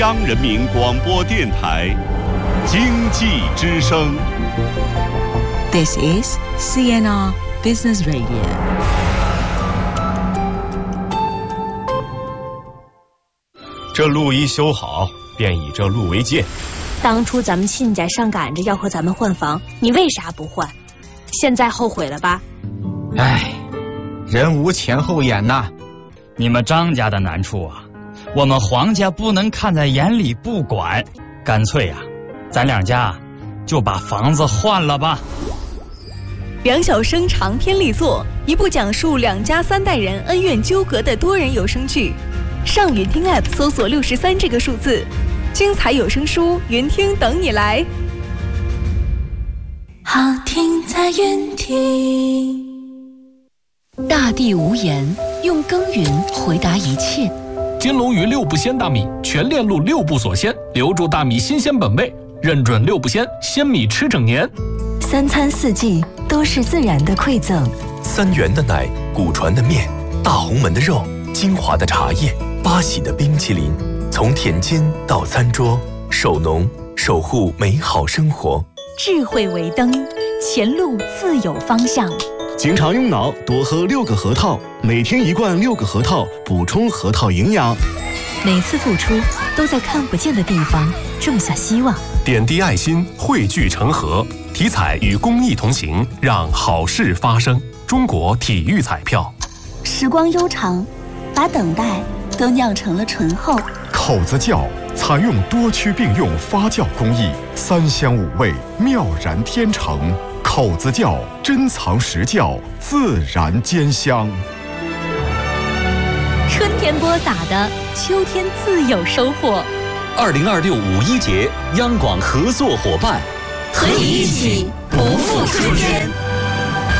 央人民广播电台经济之声。 This is CNR Business Radio。 这路一修好，便以这路为鉴。 当初咱们亲家上赶着要和咱们换房，你为啥不换？现在后悔了吧？ 唉，人无前后眼呐。 你们张家的难处啊，我们黄家不能看在眼里不管，干脆啊，咱两家就把房子换了吧。 梁晓声长篇力作，一部讲述两家三代人恩怨纠葛的多人有声剧。上云听 App 搜索63这个数字，精彩有声书云听等你来。 好听在云听。 大地无言，用耕耘回答一切。 金龙鱼六不鲜大米，全链路六不锁鲜，留住大米新鲜本味，认准六不鲜，鲜米吃整年。 三餐四季都是自然的馈赠。 三元的奶，古传的面，大红门的肉，金华的茶叶，八喜的冰淇淋，从田间到餐桌，守农守护美好生活。 智慧为灯，前路自有方向。 经常用脑，多喝6个核桃，每天1罐6个核桃，补充核桃营养。 每次付出都在看不见的地方种下希望。 点滴爱心，汇聚成河。体彩与公益同行，让好事发生。中国体育彩票。 时光悠长，把等待都酿成了醇厚。 口子窖采用多区并用发酵工艺，3香5味，妙然天成。口子窖珍藏实窖，自然兼香。 春天播撒的，秋天自有收获。 2026五一节，央广合作伙伴， 和你一起不负春天。